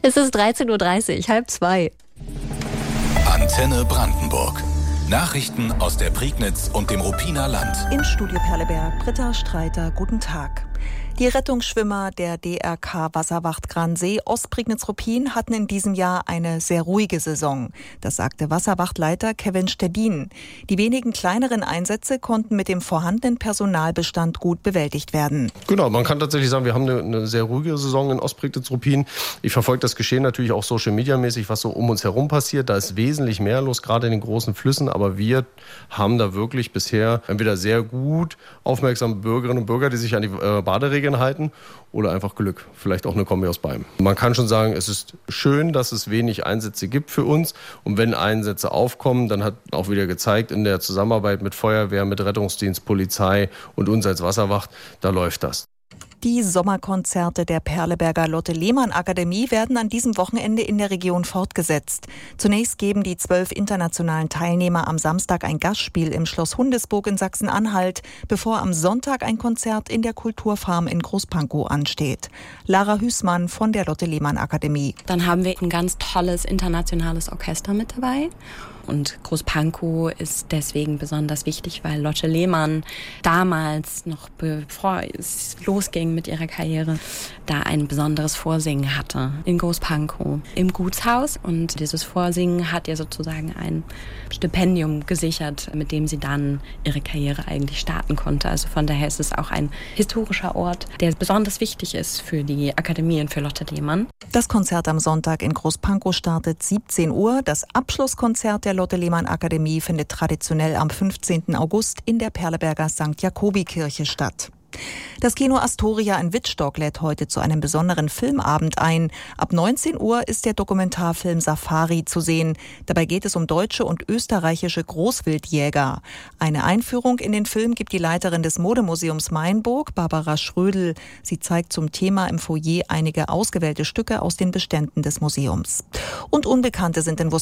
Es ist 13:30 Uhr, 1:30. Antenne Brandenburg. Nachrichten aus der Prignitz und dem Ruppiner Land. Im Studio Perleberg, Britta Streiter, guten Tag. Die Rettungsschwimmer der DRK Wasserwacht Gransee Ostprignitz-Ruppin hatten in diesem Jahr eine sehr ruhige Saison. Das sagte Wasserwachtleiter Kevin Stedin. Die wenigen kleineren Einsätze konnten mit dem vorhandenen Personalbestand gut bewältigt werden. Genau, man kann tatsächlich sagen, wir haben eine sehr ruhige Saison in Ostprignitz-Ruppin. Ich verfolge das Geschehen natürlich auch Social-Media-mäßig, was so um uns herum passiert. Da ist wesentlich mehr los, gerade in den großen Flüssen. Aber wir haben da wirklich bisher entweder sehr gut aufmerksame Bürgerinnen und Bürger, die sich an die Baderegeln halten, oder einfach Glück. Vielleicht auch eine Kombi aus beidem. Man kann schon sagen, es ist schön, dass es wenig Einsätze gibt für uns. Und wenn Einsätze aufkommen, dann hat auch wieder gezeigt, in der Zusammenarbeit mit Feuerwehr, mit Rettungsdienst, Polizei und uns als Wasserwacht, da läuft das. Die Sommerkonzerte der Perleberger Lotte-Lehmann-Akademie werden an diesem Wochenende in der Region fortgesetzt. Zunächst geben die 12 internationalen Teilnehmer am Samstag ein Gastspiel im Schloss Hundesburg in Sachsen-Anhalt, bevor am Sonntag ein Konzert in der Kulturfarm in Großpankow ansteht. Lara Hüßmann von der Lotte-Lehmann-Akademie. Dann haben wir ein ganz tolles internationales Orchester mit dabei. Und Großpankow ist deswegen besonders wichtig, weil Lotte Lehmann damals, noch bevor es losging mit ihrer Karriere, da ein besonderes Vorsingen hatte in Großpankow im Gutshaus. Und dieses Vorsingen hat ihr sozusagen ein Stipendium gesichert, mit dem sie dann ihre Karriere eigentlich starten konnte. Also von daher ist es auch ein historischer Ort, der besonders wichtig ist für die Akademie und für Lotte Lehmann. Das Konzert am Sonntag in Großpankow startet 17 Uhr. Das Abschlusskonzert der Lotte-Lehmann-Akademie findet traditionell am 15. August in der Perleberger St. Jakobi-Kirche statt. Das Kino Astoria in Wittstock lädt heute zu einem besonderen Filmabend ein. Ab 19 Uhr ist der Dokumentarfilm Safari zu sehen. Dabei geht es um deutsche und österreichische Großwildjäger. Eine Einführung in den Film gibt die Leiterin des Modemuseums Mainburg, Barbara Schrödel. Sie zeigt zum Thema im Foyer einige ausgewählte Stücke aus den Beständen des Museums. Und Unbekannte sind in